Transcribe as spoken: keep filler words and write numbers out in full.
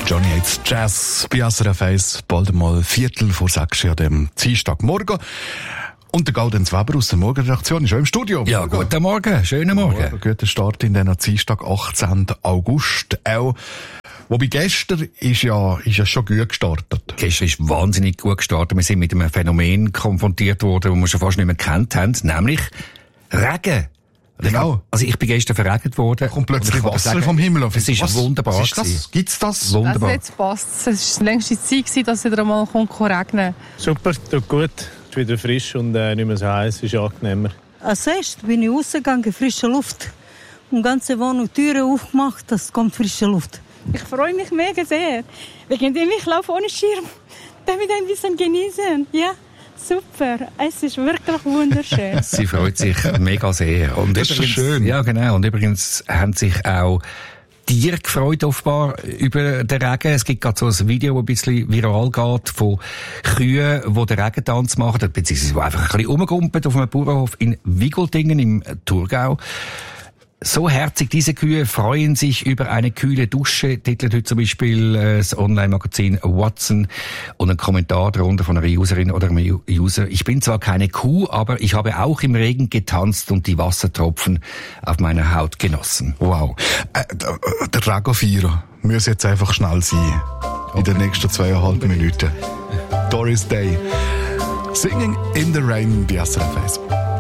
Johnny Hates Jazz bei S R F eins, bald mal Viertel vor sechs an dem Dienstagmorgen. Und der Gaudenz Weber aus der Morgenredaktion ist auch im Studio. Ja, Morgen. guten Morgen, schönen Morgen. Morgen. Guter Start in den Dienstag, achtzehnten August. Auch, wobei gestern ist ja, ist ja schon gut gestartet. Gestern ist wahnsinnig gut gestartet. Wir sind mit einem Phänomen konfrontiert worden, das wir schon fast nicht mehr gekannt haben, nämlich Regen. Genau. Also ich bin gestern verregnet worden. Kommt plötzlich Wasser sagen, vom Himmel auf. Es ist was, wunderbar. Was ist das? Gibt's das? Wunderbar. Also jetzt passt es. Es war die längste Zeit, dass es wieder einmal regnen. Super, tut gut. Es ist wieder frisch und äh, nicht mehr so heiß. Es ist angenehmer. Als erstes bin ich rausgegangen, frische Luft. Und die ganze Wohnung Türen aufgemacht, das kommt frische Luft. Ich freue mich mega sehr. Wegen dem ich laufe ohne Schirm. Damit ein bisschen genießen. Ja. Super, es ist wirklich wunderschön. Sie freut sich mega sehr. Und das übrigens, ist schön. Ja, genau. Und übrigens haben sich auch Tiere gefreut offenbar über den Regen. Es gibt gerade so ein Video, das ein bisschen viral geht, von Kühen, die den Regentanz machen, beziehungsweise die einfach ein bisschen rumgumpeln auf einem Bauernhof in Wigoltingen im Thurgau. So herzig, diese Kühe freuen sich über eine kühle Dusche, titelt heute zum Beispiel äh, das Online-Magazin Watson und ein Kommentar darunter von einer Userin oder einem User. Ich bin zwar keine Kuh, aber ich habe auch im Regen getanzt und die Wassertropfen auf meiner Haut genossen. Wow. Äh, der Regenfeier muss jetzt einfach schnell sein. In den nächsten zweieinhalb Minuten. Doris Day. Singing in the Rain bei S R F eins.